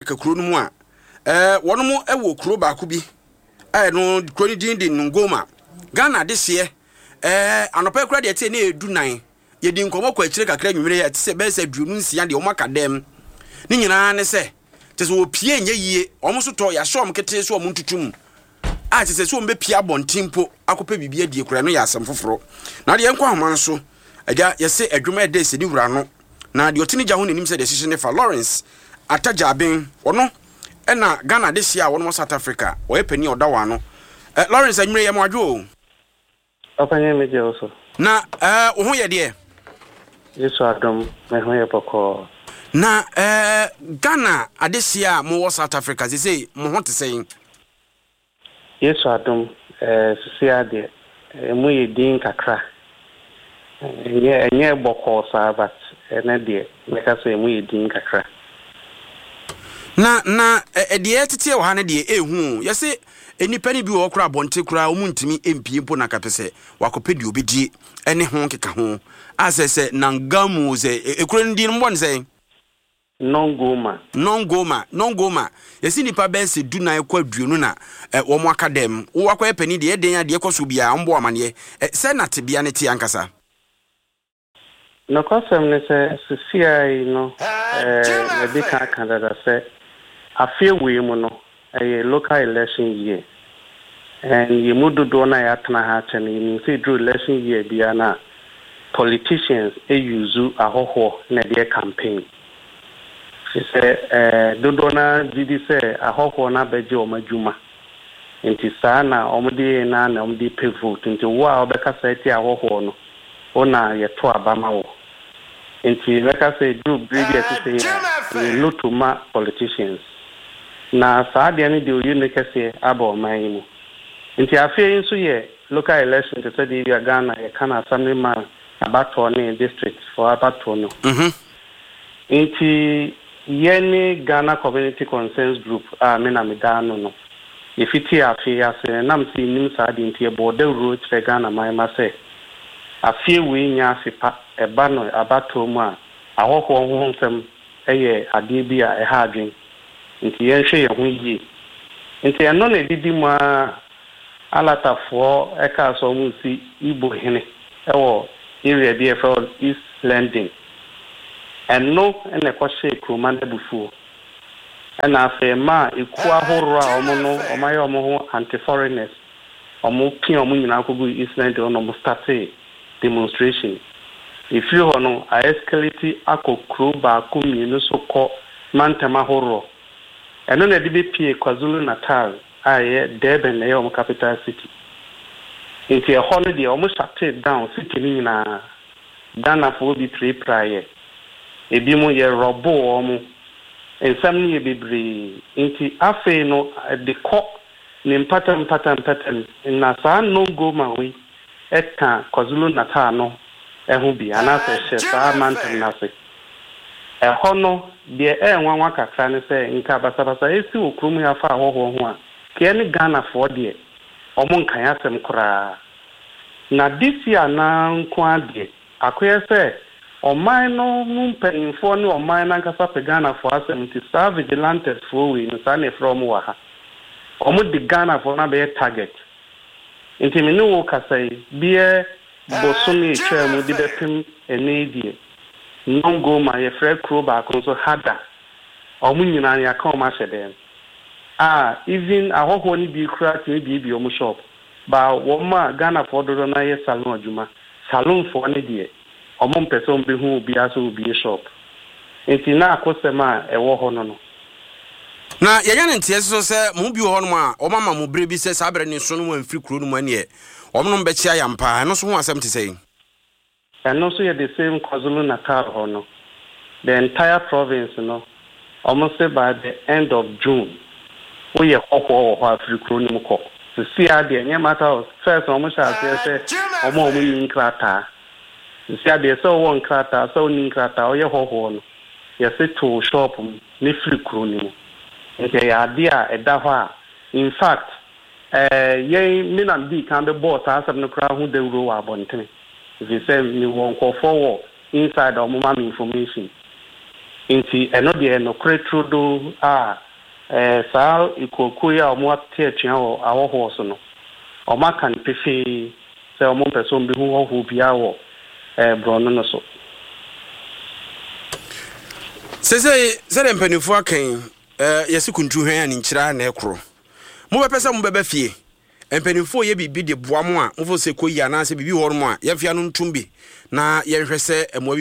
Africa kuro no mu a wono mo ewo kuro ba ko bi no kuro ni din Ngoma Ghana de se anopa kura de te na edunan ye di nkomo kwa akire kakra nwumire ya te se be se aduonu nsia de o maka dem ni nyina ne se te se opie nye yie omo so to ya shom kete so omo ntutum a te se so mbe pia bontimpo akopa bibia die kura no ya asem foforo na de enko ahoma nso agya ye se adwuma de se ni wura no na de otini gya ho nanim se de hihye ne fa Lawrence Atajaben ono na Ghana de sia wono South Africa o epani odawa no Lawrence anwure ye mo adwo opanye meje oso na wo ho ye de Yesu adom me ho ye poko na Ghana adesia mo South Africa say mo ho te say Yesu adom sia de mo ye din kakra enye boko sabat na de me ka say mo ye din kakra na de tete wo ha na de ehu ye say enipa ni bi wo kura bonte kura o muntimi empie mpo na kapese wakopedi obedi ene ho keka ho asese nangamu ze ekura ndi mbon ze Nongoma yesi nipa bense dunan kwa duonu na wo mo akadem wo akwa epani de eden ya de ekoso bia mbo amane se na te bia ne te ankasa no kwasem ne se CI no na bi ka Canada se afie we mu no local election year and you mudu na ya tana ha chen you see through election year bia na politicians use ahoho na their campaign she say dodona didi say ahoho na beje o madwuma nti sana omde na omde pay vote nti wa obeka say ti ahoho no ona ye to abama wo nti beka say do brigade say lutuma politicians na saade ani de oyu ne kese aba man mu nti afie nso ye local election to say the Ghana e kana assembly man abato ne district for abato no nti yeni Ghana Community Concerns Group me na medano no ifiti afie ase na msi nim saade nti e border road for Ghana man ma say afie we nya asepa e ba no abato mu a ahoho ho nsem eye ade bi a e ha adwen nti yenhwe ye ho yi nti eno na didi mu alatafo eka so mu si Igbo hene ewo area bi for East Landing eno ene ko she kromande bufu ena afema iku ahoro a omo no omaye omo ho anti foreigners omo pin omo nyina akogu East Landing ono mo start demonstration if you hono a escalate akokro ba ko mienu so ko mantama horo eno na di be KwaZulu Natal aye Durban na your capital city nti e hono de omo shut down city ni na Ghana for be three prior ebi mu ye robo omo ensam ni bebre nti afi no de ko ni pattern na sa no go ma we eka KwaZulu Natal no ehu bi anase hye sa mantam na se hono de enwanwa kakra ne se nka basabasa esi okrum ya fa ahoho ho a ke ne Ghana for de omo nkan asem kora na this year na nko ade akoye se oman no mpenfo ne oman na nkasa pe Ghana for asem ti sa vigilantes for we no sa ne from wa ha omo de Ghana for na be target nti me ne wo kasai bie bosumi twemu de bepem enedie Nongoma ye frɛ kro ba konso hada omu nyina ya ka o ma hyeden even ahoho ni bi kra ti bi omu shop ba wo ma Ghana for do na ye salon adwuma salon for ne de omu mpese ombe hu obi aso obi shop enti na akosema e wo ho no na yanya ne ntie so se mu bi ho no a o mama mu bre bi se sabre ne so no amfiri kro no mu ane e omu no mbɛchi ayampa no so ho asɛm te sei. And also the same KwaZulu Natal hono. The entire province, almost by the end of June, we are all free chronicle. To see how the matter first almost as say, almost in Krata. To see how they saw one Krata, so in Krata, or your horn. You say to shop, ni free chronicle. And the idea at that. In fact, ye Minan B can be bought as of the crowd who they row about. If you say you won't go forward inside of mom information. nti eno de no kretro do saa ikoku ya omo atia o awo so no oma kan pefe se omo person bi hu ho bia wo brono no so se de mpanifo akan yesi kuntu hwan ani nkyira na ekro mo bepese mo beba fie mpanifo ye bibi de boa mo a mo fo se koyi ana se bibi hor mo a ye fia no ntum bi na ye hwese